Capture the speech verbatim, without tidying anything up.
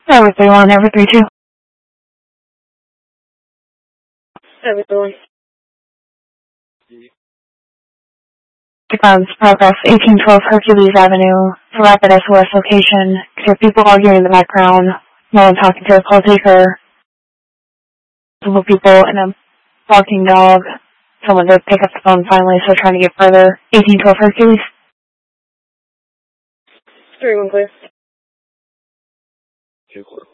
Over three one, over three two. Over three one. Grounds progress, eighteen twelve Hercules Avenue, rapid S O S location. There are people arguing in the background. No one talking to a call taker. Multiple people and a barking dog. Someone does pick up the phone finally, so trying to get further. eighteen twelve Hercules. three one clear. Two clear.